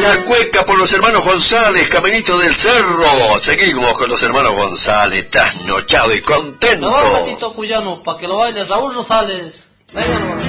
La cueca por los hermanos González, Caminito del Cerro. Seguimos con los hermanos González, trasnochado y contento. Me va un ratito, Cuyano, para que lo baile Raúl Rosales. Venga,